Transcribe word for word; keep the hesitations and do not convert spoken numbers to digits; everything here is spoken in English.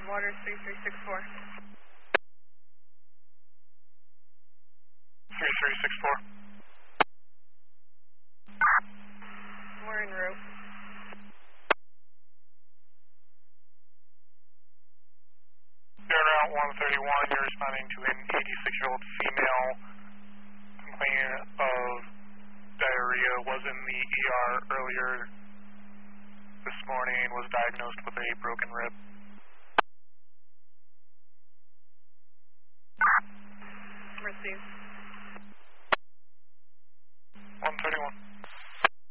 Water three three six four. three three six four. We're en route. You're on Route one thirty-one, you're responding to an eighty-six-year-old female complaining of diarrhea, was in the E R earlier this morning, was diagnosed with a broken rib.